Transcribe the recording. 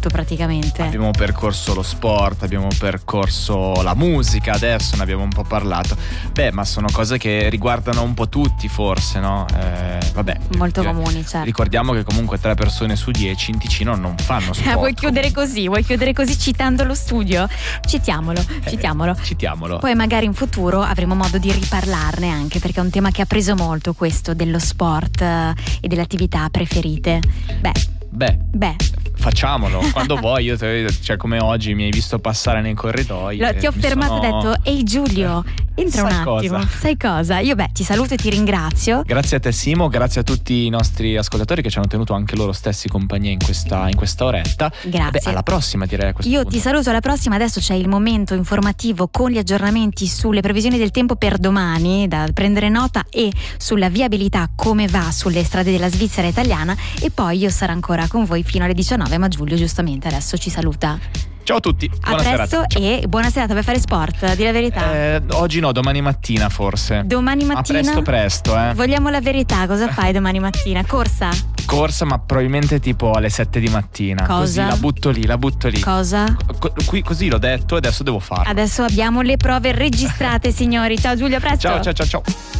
tutto praticamente. Abbiamo percorso lo sport, abbiamo percorso la musica, adesso ne abbiamo un po' parlato. Beh, ma sono cose che riguardano un po' tutti forse, no? Vabbè. Molto comuni, certo. Ricordiamo che comunque 3 persone su 10 in Ticino non fanno sport. Vuoi chiudere così citando lo studio? Citiamolo. Citiamolo. Poi magari in futuro avremo modo di riparlarne anche, perché è un tema che ha preso molto, questo dello sport e delle attività preferite. Beh. Facciamolo quando vuoi. Io cioè, come oggi mi hai visto passare nei corridoi. Ti ho fermato e ho detto: ehi Giulio, entra un attimo. Sai cosa? Io ti saluto e ti ringrazio. Grazie a te Simo, grazie a tutti i nostri ascoltatori che ci hanno tenuto anche loro stessi compagnia in questa oretta. Grazie. Alla prossima, direi. Io ti saluto, alla prossima. Adesso c'è il momento informativo con gli aggiornamenti sulle previsioni del tempo per domani, da prendere nota, e sulla viabilità, come va sulle strade della Svizzera italiana, e poi io sarò ancora con voi fino alle 19, ma Giulio giustamente adesso ci saluta. Ciao a tutti, buona presto serata. E buona serata. Per fare sport, di la verità. Oggi no, domani mattina forse. Domani mattina? Ma presto. Vogliamo la verità, cosa fai domani mattina? Corsa, ma probabilmente tipo alle 7 di mattina. Cosa? Così la butto lì. Cosa? Qui così l'ho detto, adesso devo farlo. Adesso abbiamo le prove registrate, signori. Ciao Giulio, a presto. Ciao.